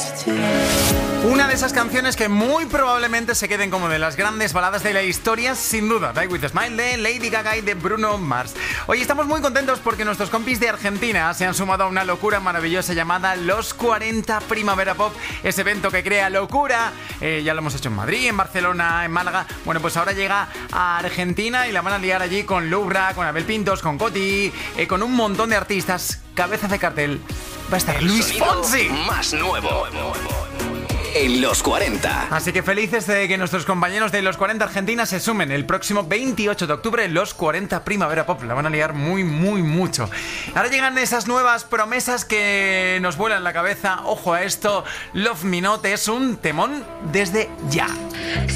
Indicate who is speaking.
Speaker 1: Una de esas canciones que muy probablemente se queden como de las grandes baladas de la historia, sin duda. Die With a Smile de Lady Gaga y de Bruno Mars. Hoy estamos muy contentos porque nuestros compis de Argentina se han sumado a una locura maravillosa llamada Los 40 Primavera Pop. Ese evento que crea locura. Ya lo hemos hecho en Madrid, en Barcelona, en Málaga. Bueno, pues ahora llega a Argentina y la van a liar allí con Loubra, con Abel Pintos, con Coti, con un montón de artistas. Cabeza de cartel va a estar Luis Fonsi.
Speaker 2: Más nuevo en Los 40.
Speaker 1: Así que felices de que nuestros compañeros de Los 40 Argentina se sumen el próximo 28 de octubre en Los 40 Primavera Pop. La van a liar muy, muy mucho. Ahora llegan esas nuevas promesas que nos vuelan la cabeza. Ojo a esto, Love Me Not es un temón desde ya.